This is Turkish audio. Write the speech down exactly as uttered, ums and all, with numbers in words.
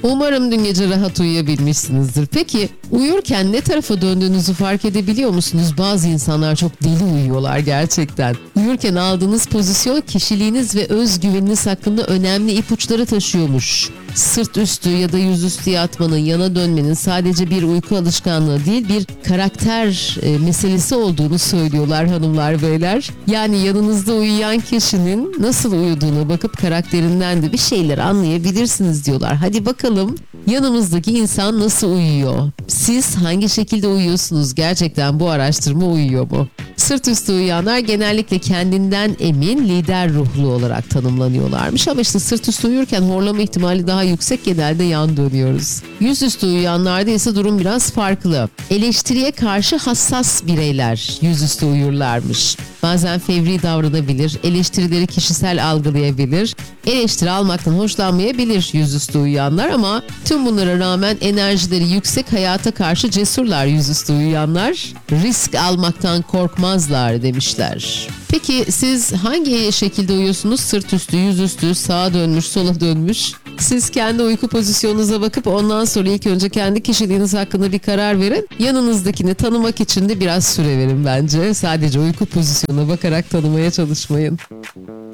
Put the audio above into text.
Umarım dün gece rahat uyuyabilmişsinizdir. Peki uyurken ne tarafa döndüğünüzü fark edebiliyor musunuz? Bazı insanlar çok deli uyuyorlar gerçekten. Uyurken aldığınız pozisyon kişiliğiniz ve özgüveniniz hakkında önemli ipuçları taşıyormuş. Sırt üstü ya da yüzüstü yatmanın, yana dönmenin sadece bir uyku alışkanlığı değil, bir karakter e, meselesi olduğunu söylüyorlar hanımlar beyler. Yani yanınızda uyuyan kişinin nasıl uyuduğuna bakıp karakterinden de bir şeyler anlayabilirsiniz diyorlar. Hadi bakalım yanımızdaki insan nasıl uyuyor? Siz hangi şekilde uyuyorsunuz? Gerçekten bu araştırma uyuyor mu? Sırt üstü uyuyanlar genellikle kendinden emin, lider ruhlu olarak tanımlanıyorlarmış. Ama işte sırt üstü uyurken horlama ihtimali daha yüksek, genelde yan dönüyoruz. Yüzüstü uyuyanlarda ise durum biraz farklı. Eleştiriye karşı hassas bireyler yüzüstü uyurlarmış. Bazen fevri davranabilir, eleştirileri kişisel algılayabilir, eleştiri almaktan hoşlanmayabilir yüzüstü uyuyanlar ama tüm bunlara rağmen enerjileri yüksek, hayata karşı cesurlar yüzüstü uyuyanlar. Risk almaktan korkmazlar demişler. Peki siz hangi şekilde uyuyorsunuz? Sırt üstü, yüzüstü, sağa dönmüş, sola dönmüş. Siz kendi uyku pozisyonunuza bakıp ondan sonra ilk önce kendi kişiliğiniz hakkında bir karar verin. Yanınızdakini tanımak için de biraz süre verin bence. Sadece uyku pozisyonuna bakarak tanımaya çalışmayın.